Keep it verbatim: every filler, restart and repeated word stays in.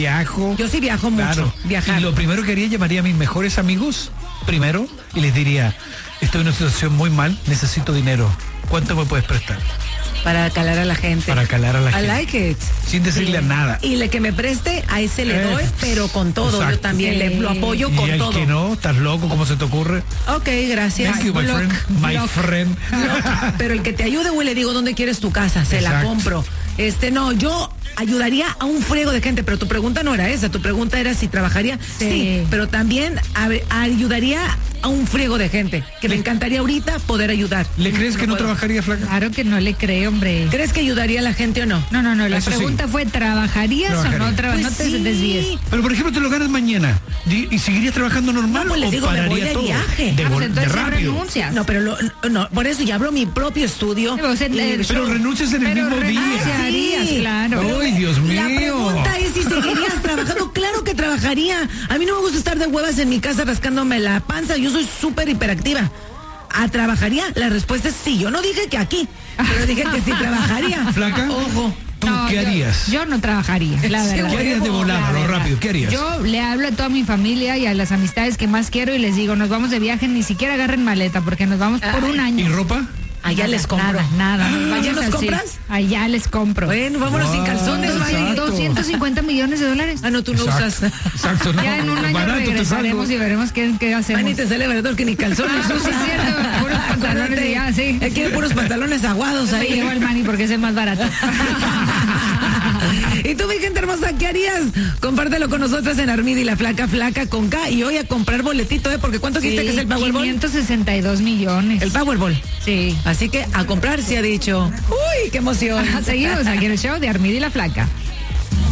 viajo. Yo sí viajo mucho. Claro. Viajar. Y lo primero que haría, llamaría a mis mejores amigos primero y les diría, estoy en una situación muy mal, necesito dinero. ¿Cuánto me puedes prestar? Para calar a la gente. Para calar a la I gente. like it. Sin decirle Sí. nada. Y le que me preste, a ese le Eh, doy, pero con todo. exacto. Yo también Sí. le lo apoyo Y con el todo. que no, estás loco, ¿cómo se te ocurre? Ok, gracias. Thank you, my Block, friend. My block. friend. Block. Pero el que te ayude, güey, le digo, ¿dónde quieres tu casa? Se la Exacto. compro. Este, no, yo ayudaría a un friego de gente, pero tu pregunta no era esa, tu pregunta era si trabajaría. Sí, Sí. pero también a ver, ayudaría a un friego de gente, que me encantaría ahorita poder ayudar. ¿Le crees que no puedo. trabajaría, flaca? Claro que no le creo, hombre. ¿Crees que ayudaría a la gente o no? No, no, no, la Eso sí. pregunta fue, ¿trabajarías Trabajaría. o no trabajarías? Pues no te sí. desvíes. Pero por ejemplo, te lo ganas mañana. Di- ¿Y seguirías trabajando normal No, pues les o digo, me pararía voy de todo? viaje. De, Ah, pues vol- de entonces sí rápido. renuncias. No, pero lo, no, por eso ya abro mi propio estudio. Sí, o sea, y- eh, Pero renuncias en el Pero mismo día. renunciarías, Sí. claro. Ay, Dios mío. La pregunta es si seguirías trabajando. Claro que trabajaría. A mí no me gusta estar de huevas en mi casa rascándome la panza. Yo soy súper hiperactiva. ¿A trabajaría? La respuesta es sí. Yo no dije que aquí, pero dije que sí trabajaría. ¿Flaca? Ojo. ¿Tú No, qué yo- harías? Yo, no trabajaría, la Sí, verdad. ¿Qué harías de volada, La lo verdad. rápido? ¿Qué harías? Yo le hablo a toda mi familia y a las amistades que más quiero y les digo, nos vamos de viaje, ni siquiera agarren maleta porque nos vamos por un año. ¿Y ropa? Allá Nada, les compro. Nada, nada. nos ¿Allá vamos los así. compras? Allá les compro. Bueno, vámonos sin calzones, Wow. vaya. Exacto. doscientos cincuenta millones de dólares. Ah, no, tú no Exacto. usas. Exacto, no. Ya en un año Barato te regresaremos salgo. y veremos qué, qué hacemos. Manny, te sale barato que ni calzones. Ah, sí, es cierto. Puros pantalones y ya, sí. Él quiere puros pantalones aguados Ahí ahí. llevo el Manny porque es el más barato. Y tú, mi gente hermosa, ¿qué harías? Compártelo con nosotros en Armida y la Flaca Flaca con K. Y hoy a comprar boletito, ¿eh? Porque ¿cuánto dijiste que es el Powerball? quinientos sesenta y dos millones. El Powerball. Sí. Así que a comprar se ha dicho. Uy, qué emoción. Seguimos aquí en el show de Armida y la Flaca.